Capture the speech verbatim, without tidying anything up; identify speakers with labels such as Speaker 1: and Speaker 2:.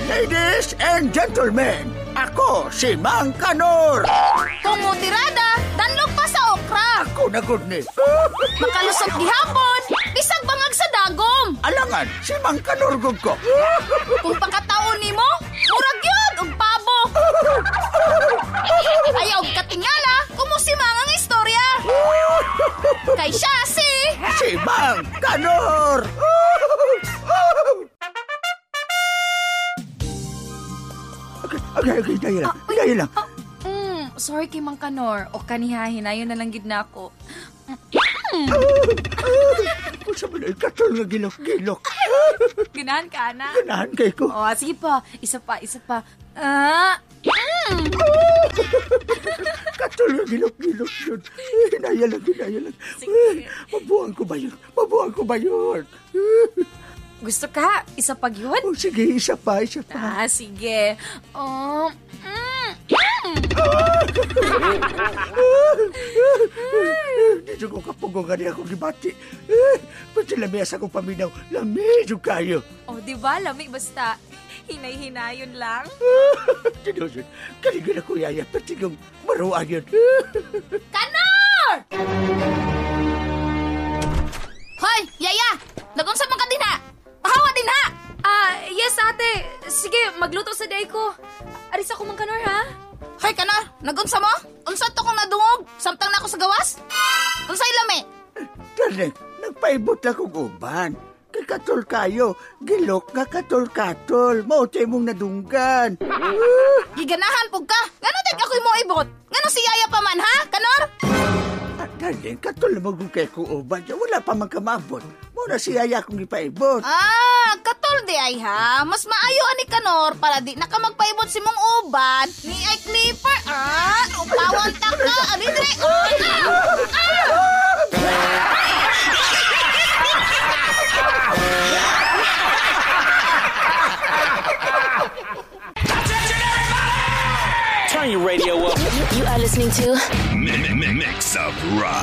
Speaker 1: Ladies and gentlemen, ako si Mang Kanor.
Speaker 2: Kung mutirada, danlog pa sa okra.
Speaker 1: Ako na good ni.
Speaker 2: Makalusot gihapon, bisag bangag sa dagom.
Speaker 1: Alangan, si Mang Kanor gud ko.
Speaker 2: Kung pagkataon nimo, murag yun, og pabo. Ayaw katingala, kumusimang ang istorya. Kay siya si...
Speaker 1: Si Mang Kanor. Okay, okay, okay, dahil lang,
Speaker 2: Ah, uy,
Speaker 1: dahil lang.
Speaker 2: ah, mm, sorry kay Mang Kanor. O kaniha, hinayon na lang gid na ako.
Speaker 1: Kung sa mga katol na gilok-gilok.
Speaker 2: Ganahan ka, ana?
Speaker 1: Ganahan kay ko.
Speaker 2: O, sige pa. Isa pa, isa pa. Ah! Mm.
Speaker 1: Katol na gilok-gilok yun. Hinaya lang, hinaya lang.
Speaker 2: Sige.
Speaker 1: Mabuhan ko ba yun? Mabuhan ko ba yun?
Speaker 2: Gusto ka? Isa pa yun?
Speaker 1: Oh, sige, isa pa, isa pa.
Speaker 2: Ah, sige. Oh, mm.
Speaker 1: Dito ko kapugong gani ako gibati. Pati lamesa akong paminaw. Lamedyo kayo.
Speaker 2: Oh, di ba? Lamig basta. Hinay-hinayon lang.
Speaker 1: Tinusun, kaligyan ako yaya. Pati yung maruan yun.
Speaker 2: Kanor! Hoy, Yaya! Nagunsa man ka din ha? Pahawa din ha? Ah, yes ate. Sige, magluto sa day ko. Aris ako Mang Kanor ha? Hoy, Kanor! Nagunsa mo? Unsa to kong nadungog? Samtang na ako sa gawas? Unsay lami?
Speaker 1: Dali, nagpaibot lang kong uban. Kay katol kayo. Gilok nga katol-katol. Mautay mong nadunggan.
Speaker 2: Giganahan pug ka. Ngano tig ako'y mo ibot? Ngano si Yaya pa man ha, Kanor?
Speaker 1: At dali, katol na magong kay ko uban. Wala pa magkamabot. Muna si yaya kong ipaibot.
Speaker 2: Ah, katol di ay ha. Mas maayo ani Kanor para di na ka magpaibot si mong uban. Ni ay clipper. Ah, upawan ta ka. Ani dire.
Speaker 3: Turn your radio up.
Speaker 4: You are listening to
Speaker 5: Mix of Rock.